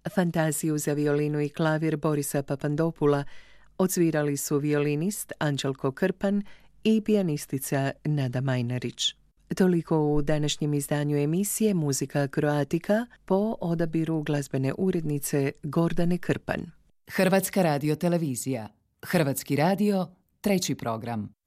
Fantaziju za violinu i klavir Borisa Papandopula odsvirali su violinist Anđelko Krpan i pijanistica Nada Majnarić. Toliko u današnjem izdanju emisije Muzika Croatica po odabiru glazbene urednice Gordane Krpan. Hrvatska radiotelevizija. Hrvatski radio, 3. program.